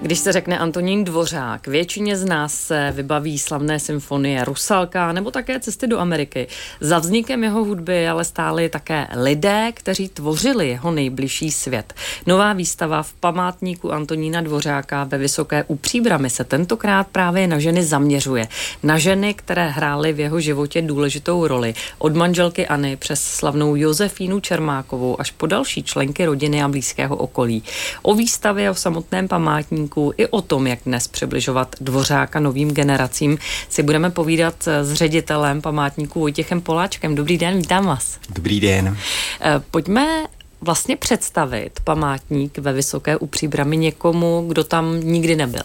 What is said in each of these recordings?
Když se řekne Antonín Dvořák, většině z nás se vybaví slavné symfonie Rusalka nebo také Cesty do Ameriky. Za vznikem jeho hudby ale stáli také lidé, kteří tvořili jeho nejbližší svět. Nová výstava v památníku Antonína Dvořáka ve Vysoké u Příbrami se tentokrát právě na ženy zaměřuje. Na ženy, které hrály v jeho životě důležitou roli. Od manželky Anny přes slavnou Josefínu Čermákovou až po další členky rodiny a blízkého okolí. O výstavě, o samotném památníku i o tom, jak dnes přibližovat Dvořáka novým generacím, si budeme povídat s ředitelem památníku Vojtěchem Poláčkem. Dobrý den, vítám vás. Dobrý den. Pojďme vlastně představit památník ve Vysoké u Příbrami někomu, kdo tam nikdy nebyl.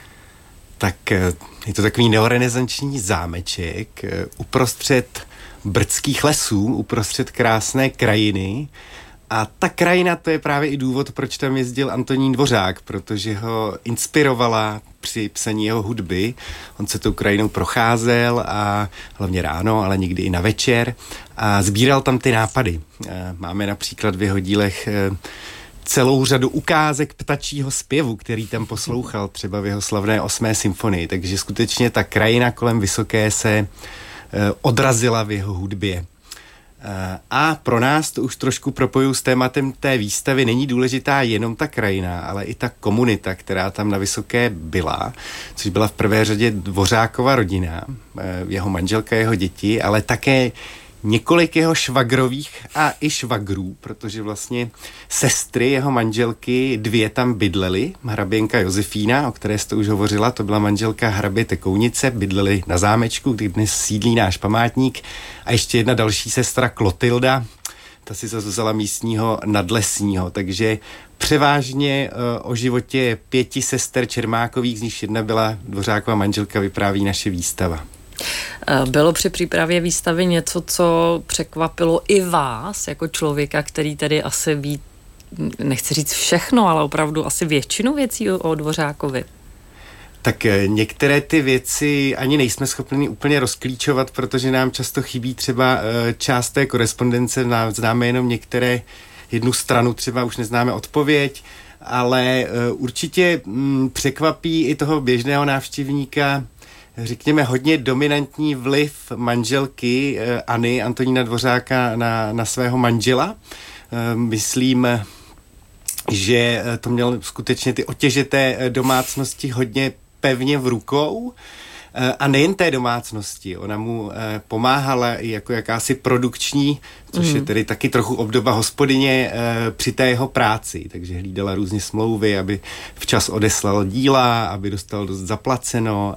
Tak je to takový neorenesanční zámeček uprostřed brdských lesů, uprostřed krásné krajiny. A ta krajina, to je právě i důvod, proč tam jezdil Antonín Dvořák, protože ho inspirovala při psaní jeho hudby. On se tou krajinou procházel a hlavně ráno, ale někdy i na večer a sbíral tam ty nápady. Máme například v jeho dílech celou řadu ukázek ptačího zpěvu, který tam poslouchal, třeba v jeho slavné 8. symfonii. Takže skutečně ta krajina kolem Vysoké se odrazila v jeho hudbě. A pro nás, to už trošku propoju s tématem té výstavy, není důležitá jenom ta krajina, ale i ta komunita, která tam na Vysoké byla, což byla v prvé řadě Dvořákova rodina, jeho manželka, jeho děti, ale také několik jeho švagrových a i švagrů, protože vlastně sestry jeho manželky 2 tam bydlely. Hraběnka Josefína, o které jste už hovořila, to byla manželka hrabě Tekounice, bydlely na zámečku, kde dnes sídlí náš památník. A ještě jedna další sestra Klotilda, ta si vzala místního nadlesního, takže převážně o životě 5 sester Čermákových, z nich jedna byla Dvořákova manželka, vypráví naše výstava. Bylo při přípravě výstavy něco, co překvapilo i vás, jako člověka, který tedy asi ví, nechci říct všechno, ale opravdu asi většinu věcí o Dvořákovi? Tak některé ty věci ani nejsme schopni úplně rozklíčovat, protože nám často chybí třeba část té korespondence, známe jenom jednu stranu, třeba už neznáme odpověď, ale určitě překvapí i toho běžného návštěvníka, řekněme, hodně dominantní vliv manželky Anny, Antonína Dvořáka, na svého manžela. Myslím, že to měl skutečně ty otěžité domácnosti hodně pevně v rukou. A nejen té domácnosti, ona mu pomáhala i jako jakási produkční, což je tedy taky trochu obdoba hospodyně při té jeho práci, takže hlídala různě smlouvy, aby včas odeslal díla, aby dostal dost zaplaceno,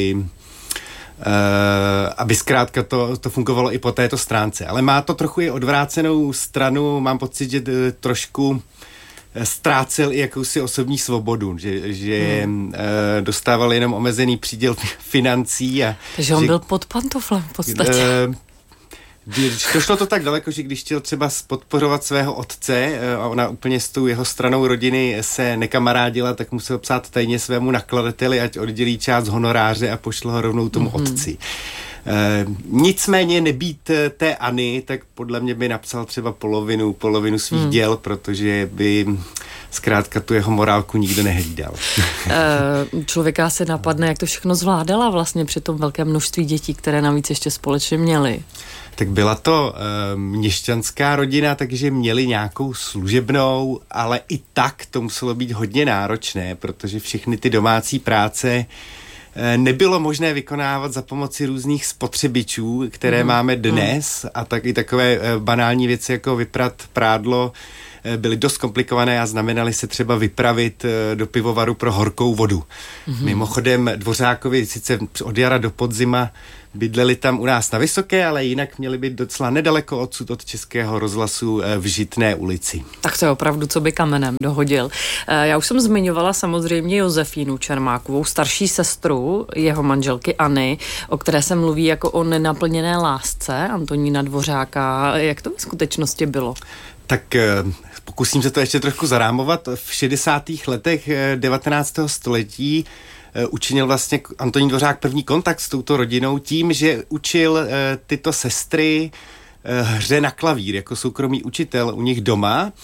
aby zkrátka to fungovalo i po této stránce. Ale má to trochu i odvrácenou stranu, mám pocit, že trošku ztrácel i jakousi osobní svobodu, že dostával jenom omezený příděl financí. Takže on byl pod pantoflem v podstatě. Došlo to tak daleko, že když chtěl třeba podporovat svého otce a ona úplně s tou jeho stranou rodiny se nekamarádila, tak musel psát tajně svému nakladateli, ať oddělí část honoráře a pošle ho rovnou tomu otci. Nicméně nebýt té Anny, tak podle mě by napsal třeba polovinu svých děl, protože by zkrátka tu jeho morálku nikdo nehlídal. Člověka se napadne, jak to všechno zvládala vlastně při tom velkém množství dětí, které navíc ještě společně měly. Tak byla to měšťanská rodina, takže měli nějakou služebnou, ale i tak to muselo být hodně náročné, protože všechny ty domácí práce nebylo možné vykonávat za pomoci různých spotřebičů, které máme dnes, a tak i takové banální věci jako vyprat prádlo byly dost komplikované a znamenaly se třeba vypravit do pivovaru pro horkou vodu. Mimochodem Dvořákovi sice od jara do podzima bydleli tam u nás na Vysoké, ale jinak měli být docela nedaleko odsud od Českého rozhlasu v Žitné ulici. Tak to je opravdu, co by kamenem dohodil. Já už jsem zmiňovala samozřejmě Josefínu Čermákovou, starší sestru jeho manželky Anny, o které se mluví jako o nenaplněné lásce Antonína Dvořáka. Jak to v skutečnosti bylo? Tak pokusím se to ještě trošku zarámovat. V 60. letech 19. století učinil vlastně Antonín Dvořák první kontakt s touto rodinou tím, že učil tyto sestry hře na klavír jako soukromý učitel u nich doma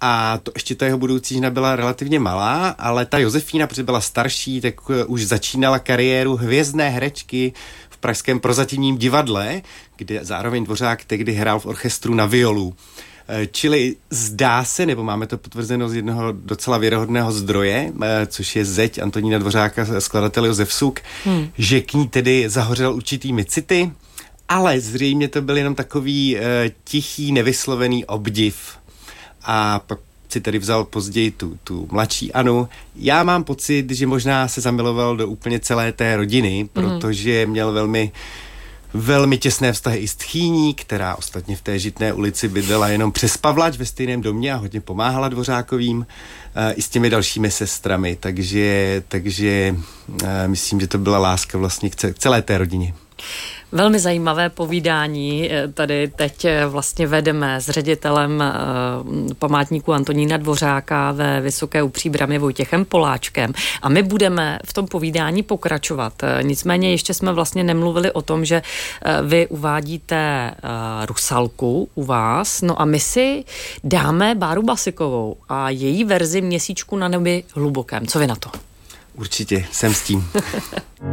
A to ještě ta jeho budoucí žena byla relativně malá, ale ta Josefína, protože byla starší, tak už začínala kariéru hvězdné herečky v pražském Prozatímním divadle, kde zároveň Dvořák tehdy hrál v orchestru na violu. Čili zdá se, nebo máme to potvrzeno z jednoho docela věrohodného zdroje, což je zeď Antonína Dvořáka, skladatel Josef Suk, že k ní tedy zahořel určitými city, ale zřejmě to byl jenom takový tichý, nevyslovený obdiv. A pak si tedy vzal později tu mladší Anu. Já mám pocit, že možná se zamiloval do úplně celé té rodiny, protože měl velmi těsné vztahy i s tchýní, která ostatně v té Žitné ulici bydlela jenom přes Pavlač ve stejném domě a hodně pomáhala Dvořákovým, i s těmi dalšími sestrami, takže myslím, že to byla láska vlastně k celé té rodině. Velmi zajímavé povídání tady teď vlastně vedeme s ředitelem památníku Antonína Dvořáka ve Vysoké u Příbrami Vojtěchem Poláčkem a my budeme v tom povídání pokračovat. Nicméně ještě jsme vlastně nemluvili o tom, že vy uvádíte Rusalku u vás, no a my si dáme Báru Basikovou a její verzi Měsíčku na nebi hlubokém. Co vy na to? Určitě, jsem s tím.